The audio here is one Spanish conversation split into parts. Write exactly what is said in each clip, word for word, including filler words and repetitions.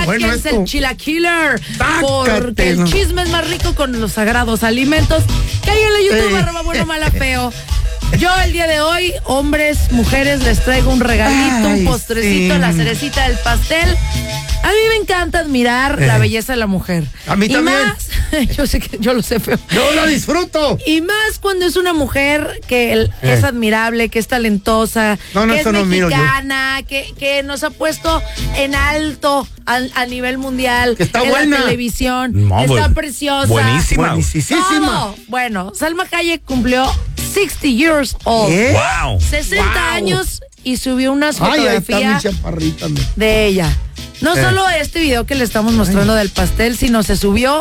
bueno quién es esto. el Chilaquiler. Tácate, Porque el no. chisme es más rico con los sagrados alimentos. Cáiganle a YouTube, Ey. arroba bueno, mala, feo. Yo el día de hoy, hombres, mujeres, les traigo un regalito, Ay, un postrecito, sí. la cerecita del pastel. A mí me encanta admirar Eh. la belleza de la mujer. A mí y también. Más, yo sé que yo lo sé, feo. Yo lo disfruto. Y más cuando es una mujer que el- Eh. es admirable, que es talentosa, No, no, que eso es no miro yo. mexicana, que, que nos ha puesto en alto a, a nivel mundial, Que está en buena. la televisión, No, está pues, preciosa. buenísima. Buenísima. Todo. Bueno, Salma Hayek cumplió sesenta years old. ¿Qué? Wow. sesenta Wow. años y subió unas Ay, ahí está mi fotografías chaparrita. mi- de ella. No Eh. solo este video que le estamos mostrando del pastel, sino se subió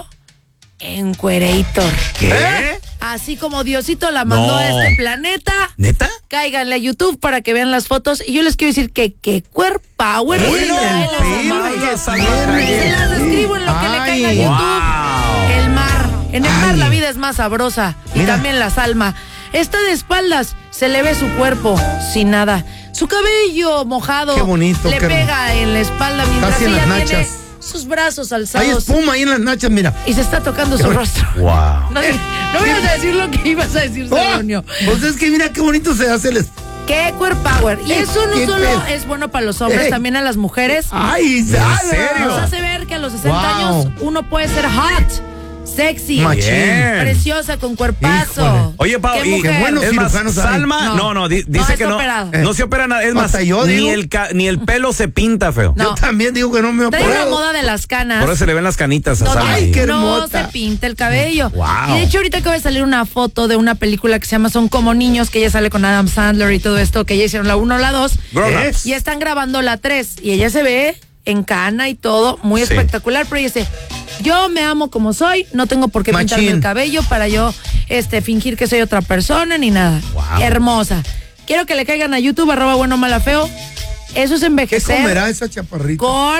en Cuerator. ¿Qué? Así como Diosito la mandó No. a este planeta. ¿Neta? Cáiganle a YouTube para que vean las fotos. Y yo les quiero decir que qué cuerpo power Bueno, tiene la el pelo Salma que Hayek. tiene. Se las describo en lo que le Ay. caiga a YouTube. Wow. El mar. En el mar Ay. la vida es más sabrosa. Y Mira. también la Salma. Está de espaldas. Se le ve su cuerpo sin nada. Su cabello mojado. Qué bonito, Le qué pega en la espalda mientras Casi en ella las tiene nachas. sus brazos Hay alzados. espuma ahí en las nachas, mira. Y se está tocando su rostro. Wow. No, no me ibas a decir lo que ibas a decir, Oh, Celonio. pues es que mira qué bonito se hace el... es- ¡Qué core power! Y ¿Qué- eso no qué solo pedo? es bueno para los hombres, Eh. también a las mujeres. Ay, ¿En ¿sabes? serio? Nos hace ver que a los sesenta Wow. años uno puede ser hot, sexy, Machín. Bien. preciosa, con cuerpazo. Híjole. Oye, Pau, ¿Qué y mujer? qué bueno es más, cirujanos hay. Salma, No. no, no, di- No, dice está que no, operado. no se opera nada. Es más, Hasta yo ni digo. el ca- ni el pelo se pinta, feo. No. Yo también digo que no me he Trae una operado. moda de las canas. Por eso se le ven las canitas a No, Salma. Ay, ahí. qué no hermosa. se pinta el cabello. Wow. Y de hecho ahorita acaba de salir una foto de una película que se llama Son como niños, que ella sale con Adam Sandler y todo esto, que ya hicieron la uno o la dos. Grown ¿Eh? ups. Y están grabando la tres y ella se ve en cana y todo, muy Sí. espectacular, pero ella dice, yo me amo como soy, no tengo por qué Machín. pintarme el cabello para yo este fingir que soy otra persona ni nada. Wow. Hermosa. Quiero que le caigan a YouTube, arroba bueno mala feo. Eso es ¿Qué envejecer comerá esa chaparrita? con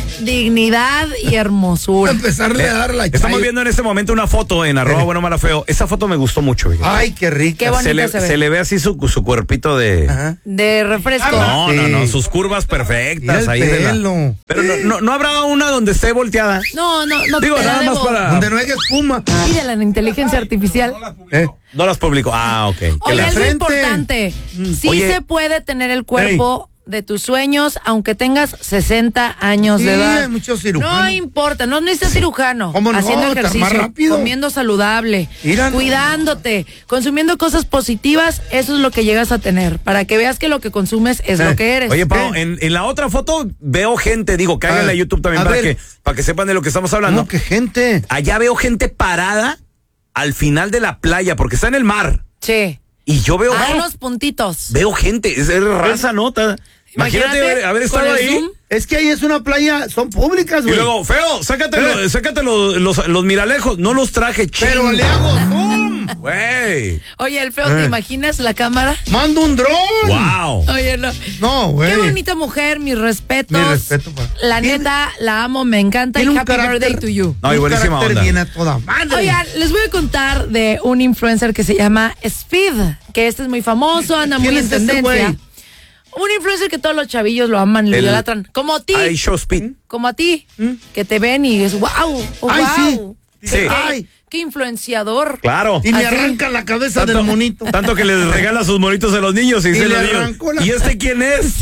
dignidad y hermosura. Empezarle a dar la Estamos chaya. viendo en este momento una foto en arroba Eh. bueno mala feo. Esa foto me gustó mucho. fíjate. Ay, qué rica. Qué bonita se, le, se ve. se le ve así su, su cuerpito de... Ajá. De refresco. No, no, no, Sí. sus curvas Mira perfectas el ahí de la- pelo. Pero no, no, no habrá una donde esté volteada. No, no, no Digo, te la nada más debo. para... Donde no haya espuma. Pídela en inteligencia artificial. Eh, No las publico. Ah, ok. Que Oye, las- algo frente. importante. Sí Oye. se puede tener el cuerpo de tus sueños, aunque tengas sesenta años Sí, de edad. hay muchos cirujanos. No importa, no necesitas cirujano. ¿Cómo no? Haciendo Está más ejercicio, rápido. comiendo saludable, Mira, no. cuidándote, consumiendo cosas positivas, eso es lo que llegas a tener. Para que veas que lo que consumes es Eh. lo que eres. Oye, Pau, ¿Qué? en, en la otra foto veo gente, digo, cáiganle Ah, a YouTube también a para ver. que, para que sepan de lo que estamos hablando. no, qué gente. Allá veo gente parada al final de la playa, porque está en el mar. Sí. Y yo veo, Hay unos puntitos. veo gente, es, es raza nota. Imagínate, Imagínate haber con estado el ahí. zoom. Es que ahí es una playa, son públicas, Y güey. luego, feo, sácate, lo- Eh. sácate lo- los, los miralejos. No los traje, ching. Pero le hago zoom. Güey. Oye, el feo, ¿te Eh. imaginas la cámara? Mando un dron. Wow. Oye, no. No, güey. Qué bonita mujer, mis respetos. Mi respeto para- La neta, la amo, me encanta. Y Tiene un happy carácter- birthday to you. No, y Un buenísima carácter onda. bien a toda madre. Oigan, les voy a contar de un influencer que se llama Speed, que este es muy famoso, anda muy ¿Quién en es ese tendencia. güey? Un influencer que todos los chavillos lo aman, lo El- idolatran. Como a ti, I show speed. como a ti, que te ven y es wow, oh, Ay, sí. wow. Sí. Qué, Ay. qué influenciador. Claro. Y me Así. arranca la cabeza Tanto, del monito. tanto que les regala sus monitos a los niños y, Y dicen le los niños, arrancó la- ¿y este quién es?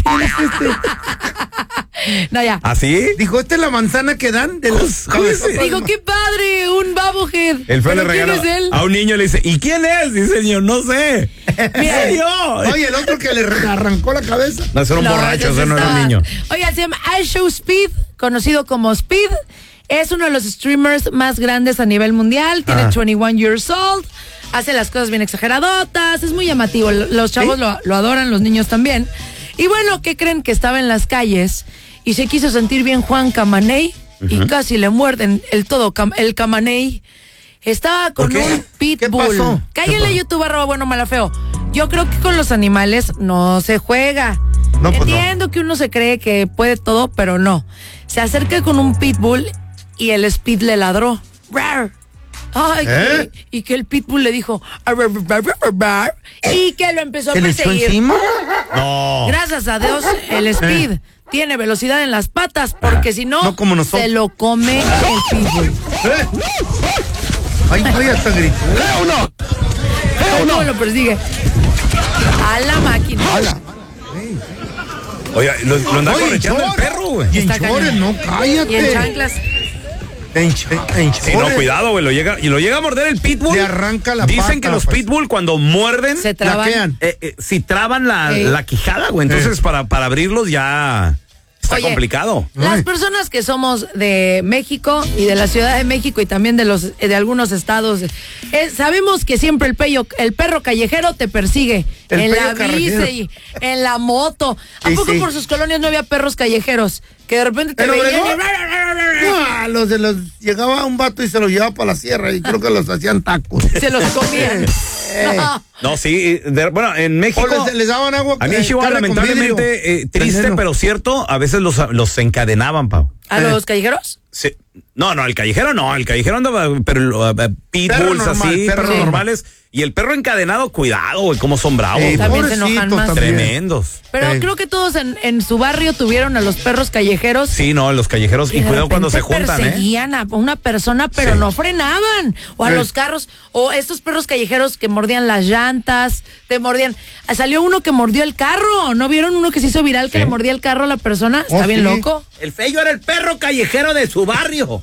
No, ya. ¿Así? Dijo, esta es la manzana que dan de los cabezotas. Digo, qué padre, un bobblehead. El feo le ¿Pero quién regala es él? a un niño y le dice, ¿y quién es? Dice el niño, no sé. Mira, yo. Oye, el otro que le arrancó la cabeza. No, ese era un No, borracho, ese ese no era un está- niño. Oye, se llama iShow Speed, conocido como Speed. Es uno de los streamers más grandes a nivel mundial. Tiene Ah. veintiuno years old. Hace las cosas bien exageradotas. Es muy llamativo. L- Los chavos ¿Sí? lo, lo adoran, los niños también. Y bueno, ¿qué creen? Que estaba en las calles y se quiso sentir bien Juan Camaney y casi le muerden el todo, cam- el Camaney. Estaba con ¿Por qué? un ¿Qué pitbull. pasó? Cállale ¿Qué YouTube, arroba bueno malafeo. Yo creo que con los animales no se juega. No, pues no. Entiendo que uno se cree que puede todo, pero no. Se acerca con un pitbull y el Speed le ladró. Rar. Ay, ¿Eh? que- y que el pitbull le dijo "Arr, arr, arr, arr, arr", y que lo empezó a ¿Se le echó perseguir. encima? No. Gracias a Dios, el Speed tiene velocidad en las patas, porque si no, No como nosotros. se lo come el pitbull. ¿Eh? Ay, ay, hasta gritó. uno. Uno lo persigue. A la máquina. ¡Hala! Oye, lo, lo anda Oye, correteando el chor. perro, güey. Y en Está chores, cañón. no, cállate. Y en chanclas. En, ch- en Sí, no, chores. cuidado, güey. Lo llega, y lo llega a morder el pitbull. Le arranca la Dicen pata, que los pues. pitbull cuando muerden, Se traban. Laquean. eh, eh, si traban la, Sí. la quijada, güey. Entonces, Eh. para, para abrirlos ya está Oye, complicado. Las Ay. personas que somos de México y de la Ciudad de México y también de los de algunos estados, eh, sabemos que siempre el pello, el perro callejero te persigue El en pello la carretero. bici, en la moto. ¿A Sí, poco sí. por sus colonias no había perros callejeros que de repente te ¿En veían Obregón? y Ah, los de los llegaba un vato y se los llevaba para la sierra y creo que los hacían tacos. se los comían? No. No, sí. de- bueno, en México. O les, les daban agua. A mí en eh, Chihuahua, carne con vidrio. lamentablemente, eh, triste, Veneno. pero cierto, a veces los, los encadenaban, Pau. ¿A Eh. los callejeros? Sí. No, no, el callejero no, el callejero andaba, pero uh, pitbulls Perro normal, así, perro perros normal. normales. Y el perro encadenado, cuidado, güey, cómo son bravos. Eh, También se enojan pobrecitos más. también. Tremendos. Pero Eh. creo que todos en, en su barrio tuvieron a los perros callejeros. Sí, no, los callejeros. Y de cuidado cuando se repente juntan, ¿eh? perseguían a una persona, pero Sí. no frenaban. O a Sí. los carros, o estos perros callejeros que mordían las llantas, te mordían. Ah, Salió uno que mordió el carro. ¿No vieron uno que se hizo viral que Sí. le mordía el carro a la persona? Está Oh, bien sí. loco. El Fello era el perro callejero de su barrio.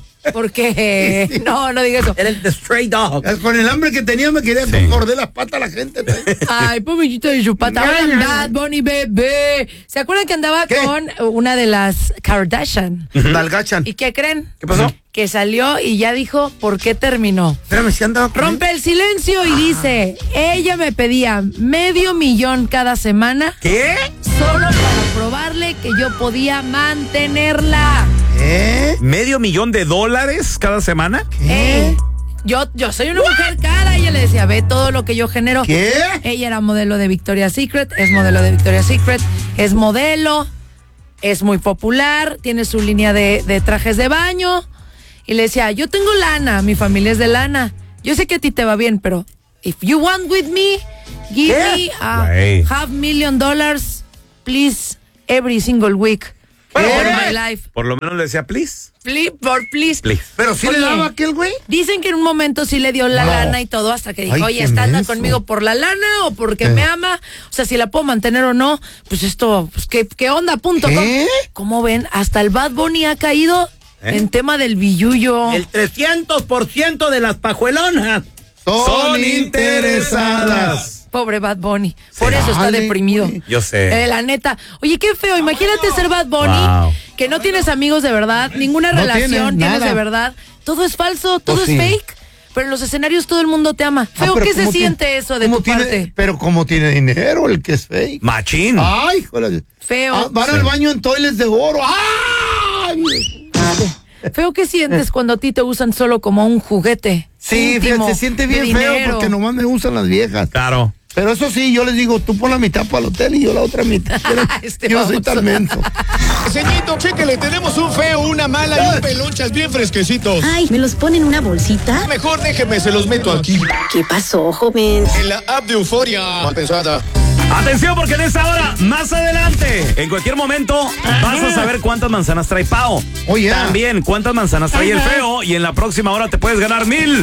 Porque no, no diga eso. Era el The Stray Dog. Eh, Con el hambre que tenía me quería Sí. morder las patas a la gente. ¿no? Ay, pobrecito de su pata. Ahora Bad Bunny bebé. ¿Se acuerdan que andaba ¿Qué? con una de las Kardashian? Nalgachan. ¿Y qué creen? ¿Qué pasó? Que salió y ya dijo por qué terminó. Espérame, si andaba con Rompe el silencio y dice, ella me pedía medio millón cada semana ¿Qué? solo para probarle que yo podía mantenerla. ¿Eh? ¿Medio millón de dólares cada semana? Eh, yo, yo soy una mujer cara. Ella le decía, ve todo lo que yo genero. ¿Qué? Ella era modelo de Victoria's Secret, es modelo de Victoria's Secret, es modelo, es muy popular, tiene su línea de, de trajes de baño. Y le decía, yo tengo lana, mi familia es de lana. Yo sé que a ti te va bien, pero if you want with me, give ¿Qué? me a Güey. half million dollars, please, every single week. Bueno, for por- my life. Por lo menos le decía, please. Please, por please. Please. Pero sí Oye. le daba aquel güey. Dicen que en un momento sí le dio la No. lana y todo, hasta que dijo, Ay, oye, qué ¿está anda menso. conmigo por la lana o porque Eh. me ama? O sea, si la puedo mantener o no, pues esto, pues qué, qué onda, punto. com. ¿Qué? ¿Cómo ven? Hasta el Bad Bunny ha caído ¿Eh? en tema del billullo. trescientos por ciento de las pajuelonas Son, son interesadas. Pobre Bad Bunny. Por Sí. eso está Dale, deprimido. güey. Yo sé. Eh, la neta. Oye, qué feo. Imagínate ser Bad Bunny, Wow. que no tienes amigos de verdad, ninguna No relación tienes tienes nada. de verdad. Todo es falso, todo Pues es sí. fake. Pero en los escenarios todo el mundo te ama. Ah, Feo, pero ¿qué se ¿cómo siente tiene- eso de cómo tu tiene- parte? Pero como tiene dinero el que es fake. Machín. Ay, joder. Feo. Ah, van Sí. al baño en toiles de oro. ¡Ay! Feo, ¿qué sientes cuando a ti te usan solo como un juguete? Sí, íntimo, fíjate, se siente de bien feo dinero? porque nomás me usan las viejas. Claro. Pero eso sí, yo les digo, tú pon la mitad para el hotel y yo la otra mitad. Este yo soy baboso. tan menso. Ceñito, chéquele, tenemos un feo, una mala y un pelonchas bien fresquecitos. Ay, ¿me los pone en una bolsita? Mejor déjeme, se los meto aquí. ¿Qué pasó, joven? En la app de Euforia. Mal pensada. Atención, porque en esta hora, más adelante, en cualquier momento, vas a saber cuántas manzanas trae Pao. Oye. También cuántas manzanas trae el feo. Y en la próxima hora te puedes ganar mil